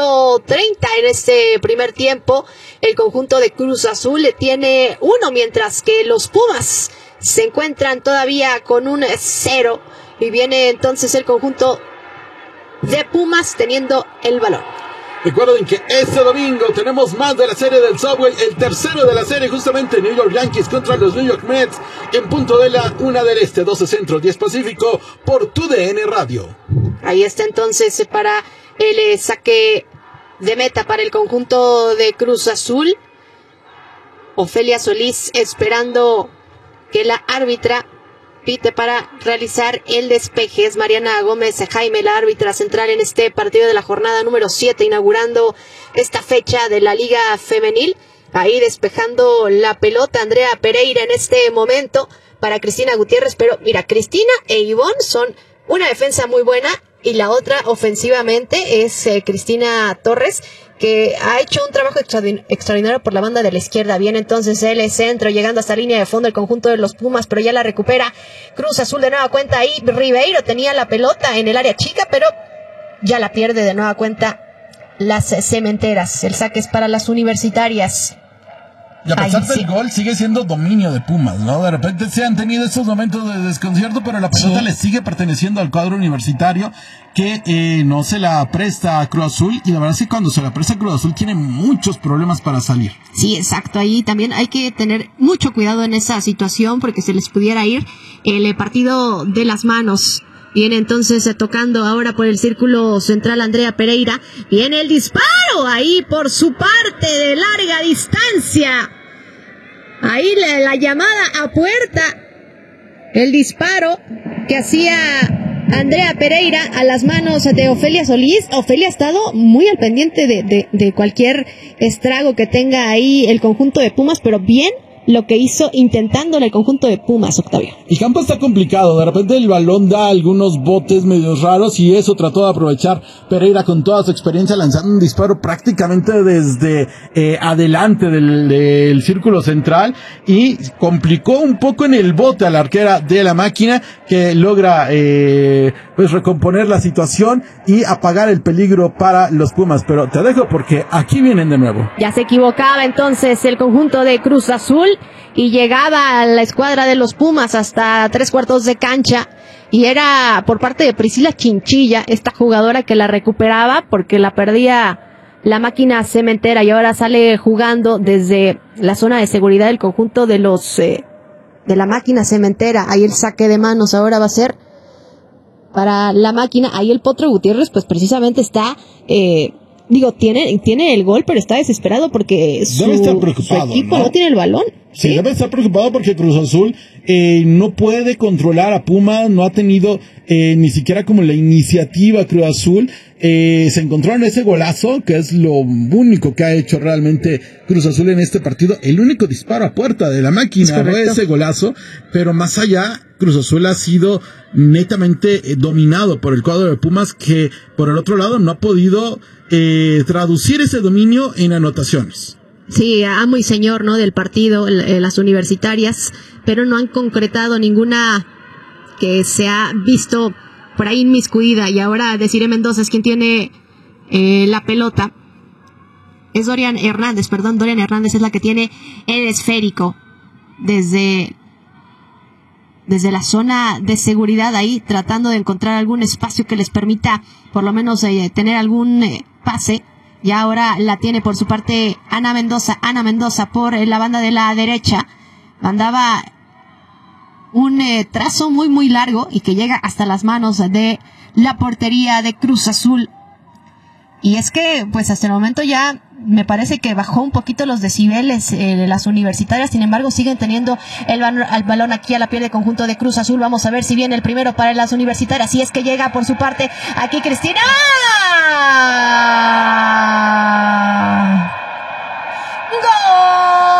minuto 30 en este primer tiempo. El conjunto de Cruz Azul tiene 1, mientras que los Pumas se encuentran todavía con un 0. Y viene entonces el conjunto de Pumas teniendo el balón. Recuerden que este domingo tenemos más de la serie del Subway, el tercero de la serie, justamente New York Yankees contra los New York Mets, en punto de la 1 del Este, 12 Centro, 10 Pacífico, por TUDN Radio. Ahí está entonces para el saque de meta para el conjunto de Cruz Azul. Ofelia Solís esperando que la árbitra pite para realizar el despeje. Es Mariana Gómez Jaime, la árbitra central en este partido de la jornada número 7, inaugurando esta fecha de la Liga Femenil. Ahí despejando la pelota Andrea Pereira en este momento para Cristina Gutiérrez. Pero mira, Cristina e Ivonne son una defensa muy buena, y la otra ofensivamente es Cristina Torres, que ha hecho un trabajo extraordinario por la banda de la izquierda. Viene entonces el centro, llegando hasta línea de fondo el conjunto de los Pumas, pero ya la recupera Cruz Azul de nueva cuenta. Ahí Ribeiro tenía la pelota en el área chica, pero ya la pierde de nueva cuenta las cementeras. El saque es para las universitarias. Y a pesar del gol, sigue siendo dominio de Pumas, ¿no? De repente se han tenido estos momentos de desconcierto, pero la pelota le sigue perteneciendo al cuadro universitario, que no se la presta a Cruz Azul, y la verdad es que cuando se la presta a Cruz Azul tiene muchos problemas para salir. Sí, exacto, ahí también hay que tener mucho cuidado en esa situación, porque se les pudiera ir el partido de las manos. Viene entonces tocando ahora por el círculo central Andrea Pereira. Viene el disparo ahí por su parte de larga distancia. Ahí la llamada a puerta. El disparo que hacía Andrea Pereira a las manos de Ofelia Solís. Ofelia ha estado muy al pendiente de cualquier estrago que tenga ahí el conjunto de Pumas, pero bien lo que hizo intentándole el conjunto de Pumas, Octavio. El campo está complicado, de repente el balón da algunos botes medios raros, y eso trató de aprovechar Pereira con toda su experiencia, lanzando un disparo prácticamente desde adelante del círculo central, y complicó un poco en el bote a la arquera de la Máquina, que logra pues recomponer la situación y apagar el peligro para los Pumas. Pero te dejo porque aquí vienen de nuevo. Ya se equivocaba entonces el conjunto de Cruz Azul, y llegaba a la escuadra de los Pumas hasta 3/4 de cancha, y era por parte de Priscila Chinchilla, esta jugadora que la recuperaba porque la perdía la Máquina Cementera, y ahora sale jugando desde la zona de seguridad del conjunto de los de la Máquina Cementera. Ahí el saque de manos ahora va a ser para la Máquina. Ahí el Potro Gutiérrez pues precisamente está tiene el gol, pero está desesperado porque su equipo no tiene el balón. Sí, debe estar preocupado porque Cruz Azul no puede controlar a Pumas, no ha tenido ni siquiera como la iniciativa Cruz Azul. Se encontró en ese golazo, que es lo único que ha hecho realmente Cruz Azul en este partido. El único disparo a puerta de la Máquina fue ese golazo, pero más allá, Cruz Azul ha sido netamente dominado por el cuadro de Pumas, que por el otro lado no ha podido traducir ese dominio en anotaciones. Sí, amo y señor, ¿no?, del partido, las universitarias, pero no han concretado ninguna que se ha visto por ahí inmiscuida. Y ahora Desiree Mendoza es quien tiene la pelota. Es Dorian Hernández es la que tiene el esférico desde la zona de seguridad, ahí tratando de encontrar algún espacio que les permita por lo menos tener algún pase. Y ahora la tiene por su parte Ana Mendoza por la banda de la derecha. Mandaba un trazo muy muy largo y que llega hasta las manos de la portería de Cruz Azul. Y es que pues hasta el momento ya me parece que bajó un poquito los decibeles las universitarias. Sin embargo siguen teniendo el balón aquí a la piel del conjunto de Cruz Azul. Vamos a ver si viene el primero para las universitarias, si es que llega por su parte aquí Cristina.